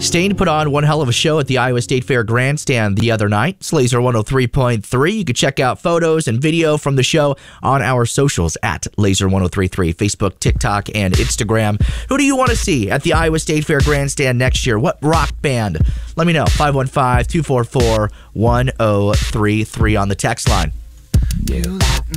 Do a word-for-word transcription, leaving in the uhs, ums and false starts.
Stain put on one hell of a show at the Iowa State Fair Grandstand the other night. It's Laser one oh three point three. You can check out photos and video from the show on our socials at Laser one oh three point three, Facebook, TikTok, and Instagram. Who do you want to see at the Iowa State Fair Grandstand next year? What rock band? Let me know. five one five, two four four, one oh three three on the text line. You